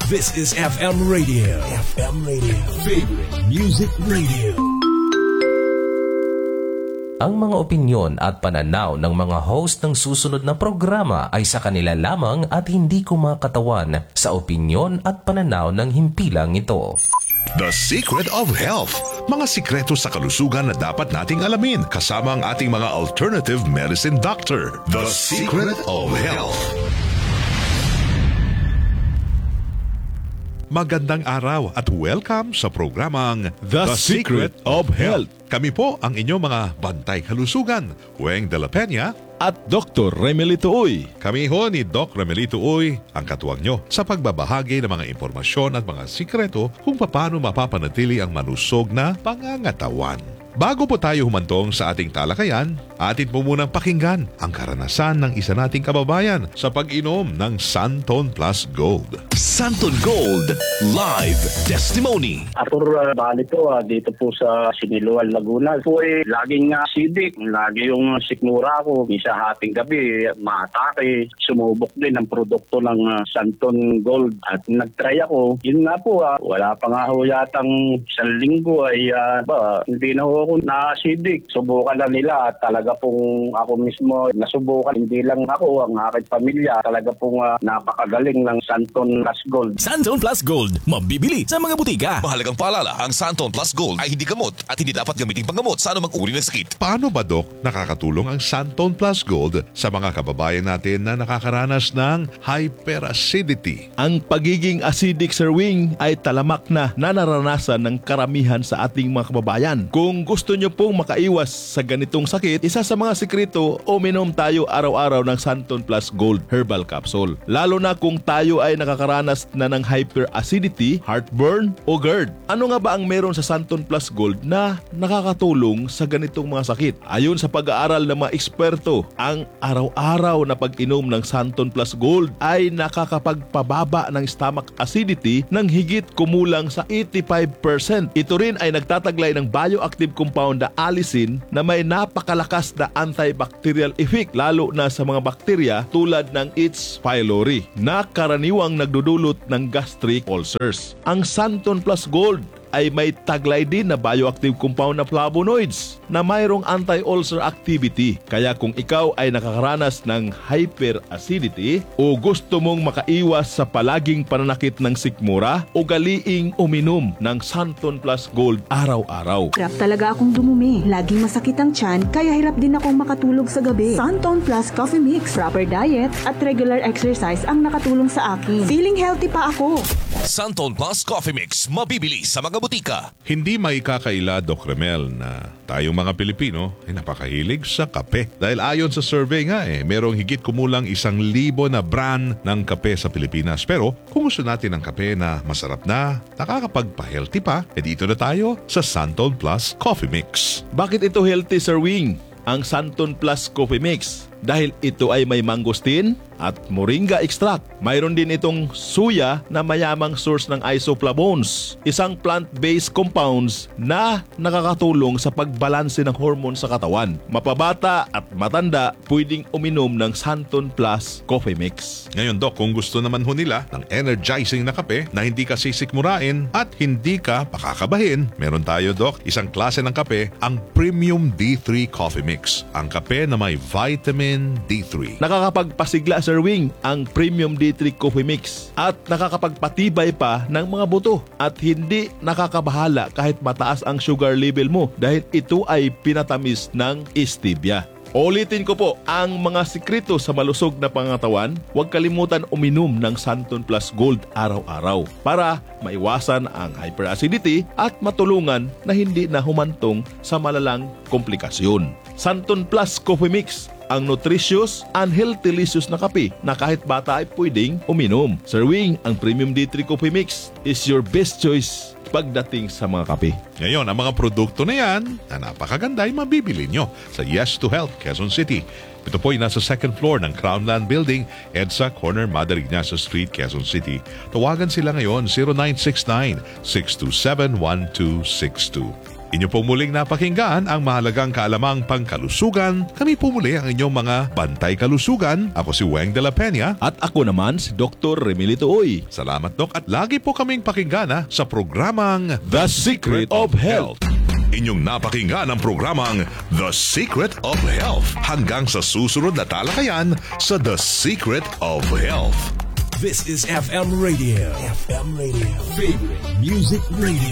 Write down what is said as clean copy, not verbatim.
This is FM Radio. FM Radio. Favorite Music Radio. Ang mga opinyon at pananaw ng mga host ng susunod na programa ay sa kanila lamang at hindi kumakatawan sa opinyon at pananaw ng himpilang ito. The Secret of Health. Mga sikreto sa kalusugan na dapat nating alamin kasama ang ating mga alternative medicine doctor. The Secret of Health. Magandang araw at welcome sa programang The Secret of Health. Kami po ang inyong mga bantay kalusugan, Weng de la Peña At Dr. Remelito Uy. Kami ho ni Doc Remelito Uy ang katuwang nyo sa pagbabahagi ng mga impormasyon at mga sikreto kung paano mapapanatili ang malusog na pangangatawan. Bago po tayo humantong sa ating talakayan, atin po munang pakinggan ang karanasan ng isa nating kababayan sa pag-inom ng Santon Plus Gold. Santon Gold Live Testimony. Arthur Bali po, dito po sa Siniloan, Laguna. Po laging acidic, lagi yung sikmura ko. Misa hating gabi, matake. Sumubok din ang produkto ng Santon Gold at nag-try ako. Yun nga po, wala pa nga ho yatang isang linggo ay hindi na ho ako na-acidic. Subukan na nila at talaga pong ako mismo nasubukan. Hindi lang ako, ang aking pamilya. Talaga pong napakagaling ng Santon Plus Gold. Santon Plus Gold, mabibili sa mga butika. Mahalagang paalala, ang Santon Plus Gold ay hindi gamot at hindi dapat gamitin panggamot sa anumang uri ng sakit. Paano ba, Doc, nakakatulong ang Santon Plus Gold sa mga kababayan natin na nakakaranas ng hyperacidity? Ang pagiging acidic, Sir Wing, ay talamak na nararanasan ng karamihan sa ating mga kababayan. Kung gusto nyo pong makaiwas sa ganitong sakit, isa sa mga sikreto, uminom tayo araw-araw ng Santon Plus Gold Herbal Capsule. Lalo na kung tayo ay nakakaranas na ng hyperacidity, heartburn o GERD. Ano nga ba ang meron sa Santon Plus Gold na nakakatulong sa ganitong mga sakit? Ayon sa pag-aaral ng mga eksperto, ang araw-araw na pag-inom ng Santon Plus Gold ay nakakapagpababa ng stomach acidity ng higit kumulang sa 85%. Ito rin ay nagtataglay ng bioactive compound na allicin na may napakalakas na antibacterial effect lalo na sa mga bakterya tulad ng H. pylori na karaniwang nagdudulot ng gastric ulcers. Ang Santon Plus Gold ay may taglay din na bioactive compound na flavonoids na mayroong anti-ulcer activity. Kaya kung ikaw ay nakakaranas ng hyperacidity o gusto mong makaiwas sa palaging pananakit ng sikmura, ugaliing uminom ng Santon Plus Gold araw-araw. Hirap talaga akong dumumi. Laging masakit ang tiyan, kaya hirap din akong makatulog sa gabi. Santon Plus Coffee Mix, proper diet at regular exercise ang nakatulong sa akin. Feeling healthy pa ako. Santon Plus Coffee Mix, mabibili sa mga butika. Hindi maikakaila, Doc Remel, na tayong mga Pilipino ay napakahilig sa kape. Dahil ayon sa survey nga merong higit kumulang 1,000 na brand ng kape sa Pilipinas. Pero kung gusto natin ng kape na masarap na, nakakapagpa-healthy pa, dito na tayo sa Santon Plus Coffee Mix. Bakit ito healthy, Sir Wing? Ang Santon Plus Coffee Mix dahil ito ay may mangosteen at moringa extract. Mayroon din itong suya na mayamang source ng isoflavones, isang plant-based compounds na nakakatulong sa pagbalanse ng hormone sa katawan. Mapabata at matanda pwedeng uminom ng Santon Plus Coffee Mix. Ngayon, Doc, kung gusto naman ho nila ng energizing na kape na hindi ka sisikmurain at hindi ka pakakabahin, meron tayo, Doc, isang klase ng kape, ang Premium D3 Coffee Mix. Ang kape na may vitamin D3. Nakakapagpasigla, Sir Wing, ang Premium D3 Coffee Mix at nakakapagpatibay pa ng mga buto at hindi nakakabahala kahit mataas ang sugar level mo dahil ito ay pinatamis ng stevia. Ulitin ko po, ang mga sikreto sa malusog na pangatawan, huwag kalimutan uminom ng Santon Plus Gold araw-araw para maiwasan ang hyperacidity at matulungan na hindi na humantong sa malalang komplikasyon. Santon Plus Coffee Mix, ang nutritious and healthy-licious na kape na kahit bata ay pwedeng uminom. Sir Wing, ang Premium D3 Coffee Mix is your best choice pagdating sa mga kape. Ngayon, ang mga produkto na yan na napakaganda ay mabibili nyo sa Yes to Health, Quezon City. Ito po ay nasa second floor ng Crownland Building, EDSA Corner, Mother Ignacio Street, Quezon City. Tawagan sila ngayon 0969-627-1262. Inyo pong muling napakinggan ang mahalagang kaalamang pangkalusugan. Kami po muli ang inyong mga bantay kalusugan. Ako si Weng de la Peña. At ako naman si Dr. Remilito Uy. Salamat, Dok, at lagi po kaming pakinggan sa programang The Secret of Health. Inyong napakinggan ang programang The Secret of Health. Hanggang sa susunod na talakayan sa The Secret of Health. This is FM Radio. FM Radio. Favorite music radio.